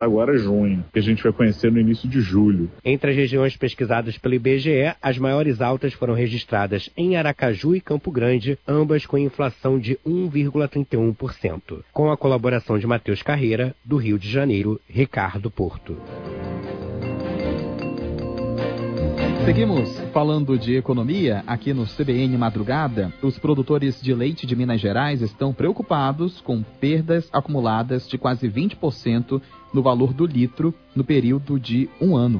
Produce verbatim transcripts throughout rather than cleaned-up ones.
agora junho, que a gente vai conhecer no início de julho. Entre as regiões pesquisadas pelo I B G E, as maiores altas foram registradas em Aracaju e Campo Grande, ambas com inflação de um vírgula trinta e um por cento. Com a colaboração de Matheus Carreira, do Rio de Janeiro, Ricardo Porto. Seguimos falando de economia aqui no C B N Madrugada. Os produtores de leite de Minas Gerais estão preocupados com perdas acumuladas de quase vinte por cento no valor do litro no período de um ano.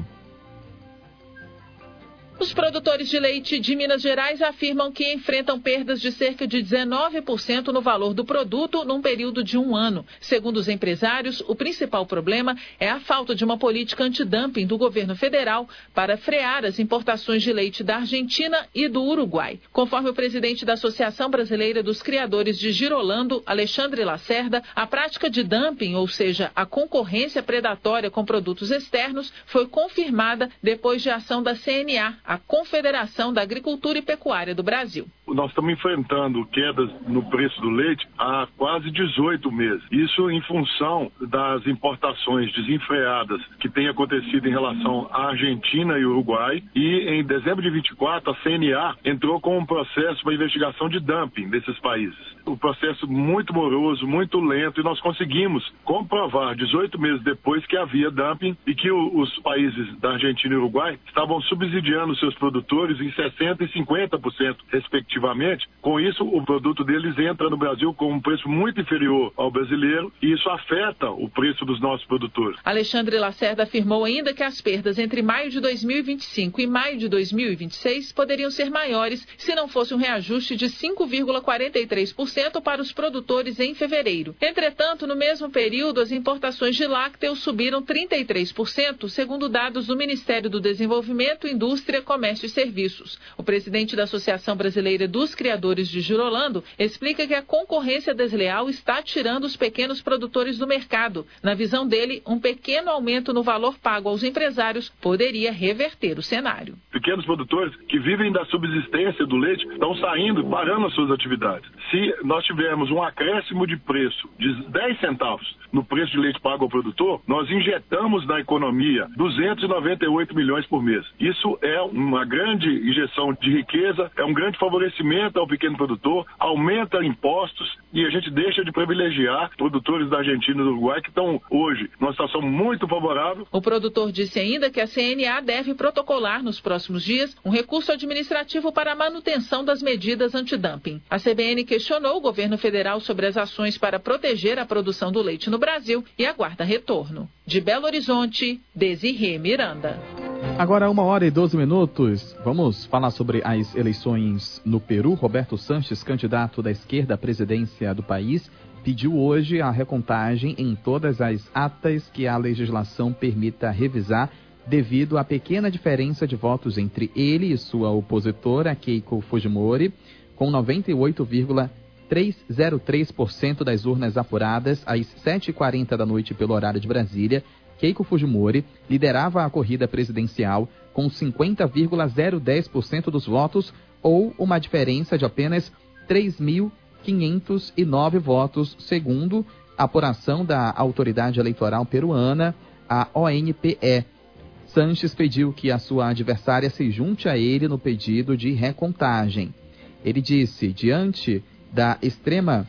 Os produtores de leite de Minas Gerais afirmam que enfrentam perdas de cerca de dezenove por cento no valor do produto num período de um ano. Segundo os empresários, o principal problema é a falta de uma política antidumping do governo federal para frear as importações de leite da Argentina e do Uruguai. Conforme o presidente da Associação Brasileira dos Criadores de Girolando, Alexandre Lacerda, a prática de dumping, ou seja, a concorrência predatória com produtos externos, foi confirmada depois de ação da C N A, a Confederação da Agricultura e Pecuária do Brasil. Nós estamos enfrentando quedas no preço do leite há quase dezoito meses. Isso em função das importações desenfreadas que têm acontecido em relação à Argentina e Uruguai. E em dezembro de vinte e quatro, a C N A entrou com um processo para investigação de dumping desses países. Um processo muito moroso, muito lento, e nós conseguimos comprovar dezoito meses depois que havia dumping e que o, os países da Argentina e Uruguai estavam subsidiando seus produtores em sessenta por cento e cinquenta por cento, respectivamente. Com isso, o produto deles entra no Brasil com um preço muito inferior ao brasileiro e isso afeta o preço dos nossos produtores. Alexandre Lacerda afirmou ainda que as perdas entre maio de dois mil e vinte e cinco e maio de dois mil e vinte e seis poderiam ser maiores se não fosse um reajuste de cinco vírgula quarenta e três por cento para os produtores em fevereiro. Entretanto, no mesmo período, as importações de lácteos subiram trinta e três por cento, segundo dados do Ministério do Desenvolvimento, Indústria, Comércio e Serviços. O presidente da Associação Brasileira dos Criadores de Girolando explica que a concorrência desleal está tirando os pequenos produtores do mercado. Na visão dele, um pequeno aumento no valor pago aos empresários poderia reverter o cenário. Pequenos produtores que vivem da subsistência do leite estão saindo e parando as suas atividades. Se nós tivermos um acréscimo de preço de dez centavos no preço de leite pago ao produtor, nós injetamos na economia duzentos e noventa e oito milhões por mês. Isso é uma grande injeção de riqueza, é um grande favorecimento ao pequeno produtor, aumenta impostos e a gente deixa de privilegiar produtores da Argentina e do Uruguai que estão hoje numa situação muito favorável. O produtor disse ainda que a C N A deve protocolar nos próximos dias um recurso administrativo para a manutenção das medidas antidumping. A C B N questionou o governo federal sobre as ações para proteger a produção do leite no Brasil e aguarda retorno. De Belo Horizonte, Desirê Miranda. Agora, uma hora e doze minutos, vamos falar sobre as eleições no Peru. Roberto Sanches, candidato da esquerda à presidência do país, pediu hoje a recontagem em todas as atas que a legislação permita revisar, devido à pequena diferença de votos entre ele e sua opositora, Keiko Fujimori, com noventa e oito vírgula trezentos e três por cento das urnas apuradas às sete e quarenta da noite pelo horário de Brasília. Keiko Fujimori liderava a corrida presidencial com cinquenta vírgula zero dez por cento dos votos, ou uma diferença de apenas três mil quinhentos e nove votos, segundo a apuração da Autoridade Eleitoral Peruana, a O N P E. Sanches pediu que a sua adversária se junte a ele no pedido de recontagem. Ele disse, diante da extrema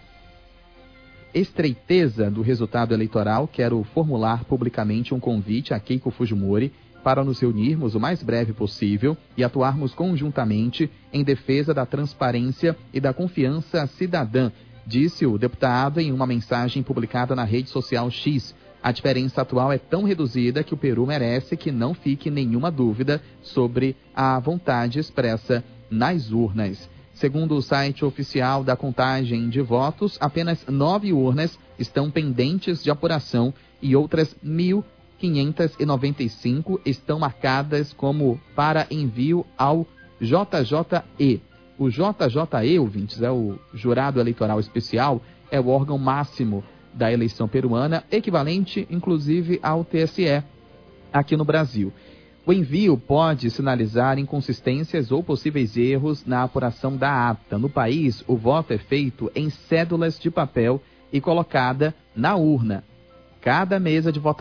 estreiteza do resultado eleitoral, quero formular publicamente um convite a Keiko Fujimori para nos reunirmos o mais breve possível e atuarmos conjuntamente em defesa da transparência e da confiança cidadã, disse o deputado em uma mensagem publicada na rede social X. A diferença atual é tão reduzida que o Peru merece que não fique nenhuma dúvida sobre a vontade expressa nas urnas. Segundo o site oficial da contagem de votos, apenas nove urnas estão pendentes de apuração e outras mil quinhentas e noventa e cinco estão marcadas como para envio ao J J E. O J J E, ouvintes, é o Jurado Eleitoral Especial, é o órgão máximo da eleição peruana, equivalente, inclusive, ao T S E aqui no Brasil. O envio pode sinalizar inconsistências ou possíveis erros na apuração da ata. No país, o voto é feito em cédulas de papel e colocada na urna. Cada mesa de votação